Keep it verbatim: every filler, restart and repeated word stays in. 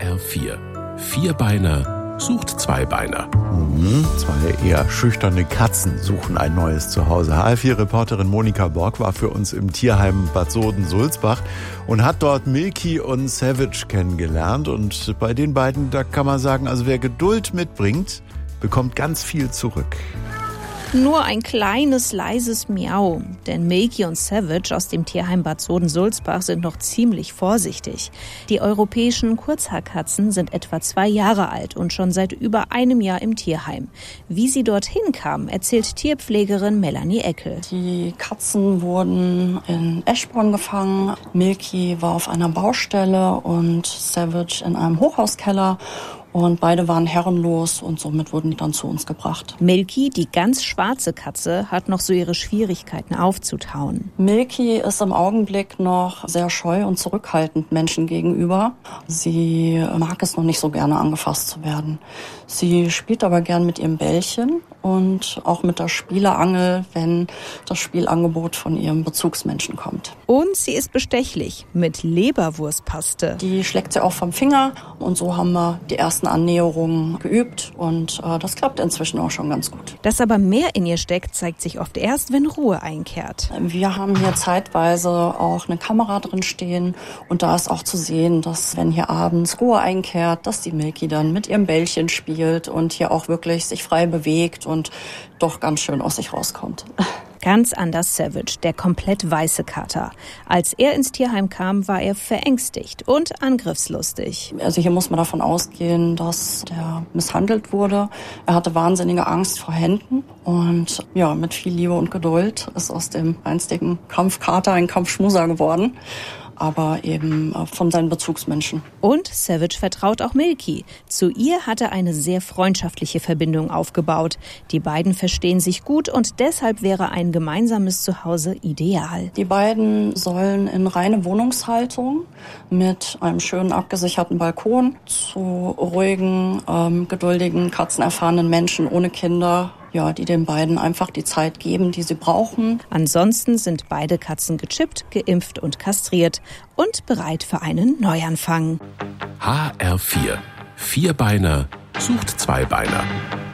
R vier. Vierbeiner sucht Zweibeiner. Mhm, zwei eher schüchterne Katzen suchen ein neues Zuhause. H R vier-Reporterin Monika Borg war für uns im Tierheim Bad Soden-Sulzbach und hat dort Milky und Savage kennengelernt. Und bei den beiden, da kann man sagen, also wer Geduld mitbringt, bekommt ganz viel zurück. Nur ein kleines, leises Miau, denn Milky und Savage aus dem Tierheim Bad Soden-Sulzbach sind noch ziemlich vorsichtig. Die europäischen Kurzhaarkatzen sind etwa zwei Jahre alt und schon seit über einem Jahr im Tierheim. Wie sie dorthin kamen, erzählt Tierpflegerin Melanie Eckel. Die Katzen wurden in Eschborn gefangen. Milky war auf einer Baustelle und Savage in einem Hochhauskeller. Und beide waren herrenlos und somit wurden die dann zu uns gebracht. Milky, die ganz schwarze Katze, hat noch so ihre Schwierigkeiten aufzutauen. Milky ist im Augenblick noch sehr scheu und zurückhaltend Menschen gegenüber. Sie mag es noch nicht so gerne angefasst zu werden. Sie spielt aber gern mit ihrem Bällchen und auch mit der Spieleangel, wenn das Spielangebot von ihrem Bezugsmenschen kommt. Und sie ist bestechlich mit Leberwurstpaste. Die schlägt sie auch vom Finger und so haben wir die ersten Annäherungen geübt und äh, das klappt inzwischen auch schon ganz gut. Dass aber mehr in ihr steckt, zeigt sich oft erst, wenn Ruhe einkehrt. Wir haben hier zeitweise auch eine Kamera drin stehen und da ist auch zu sehen, dass wenn hier abends Ruhe einkehrt, dass die Milky dann mit ihrem Bällchen spielt und hier auch wirklich sich frei bewegt und doch ganz schön aus sich rauskommt. Ganz anders Savage, der komplett weiße Kater. Als er ins Tierheim kam, war er verängstigt und angriffslustig. Also hier muss man davon ausgehen, dass der misshandelt wurde. Er hatte wahnsinnige Angst vor Händen und ja, mit viel Liebe und Geduld ist aus dem einstigen Kampfkater ein Kampfschmuser geworden. Aber eben von seinen Bezugsmenschen. Und Savage vertraut auch Milky. Zu ihr hat er eine sehr freundschaftliche Verbindung aufgebaut. Die beiden verstehen sich gut und deshalb wäre ein gemeinsames Zuhause ideal. Die beiden sollen in reine Wohnungshaltung mit einem schönen abgesicherten Balkon zu ruhigen, ähm, geduldigen, katzenerfahrenen Menschen ohne Kinder, ja, die den beiden einfach die Zeit geben, die sie brauchen. Ansonsten sind beide Katzen gechippt, geimpft und kastriert und bereit für einen Neuanfang. H R vier. Vierbeiner sucht Zweibeiner.